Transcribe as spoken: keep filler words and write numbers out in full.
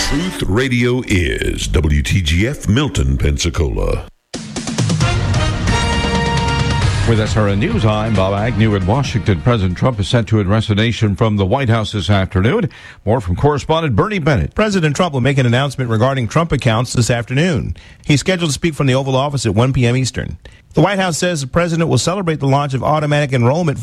Truth Radio is W T G F Milton, Pensacola. With S R N News, I'm Bob Agnew in Washington. President Trump is set to address a nation from the White House this afternoon. More from correspondent Bernie Bennett. President Trump will make an announcement regarding Trump accounts this afternoon. He's scheduled to speak from the Oval Office at one p.m. Eastern. The White House says the president will celebrate the launch of automatic enrollment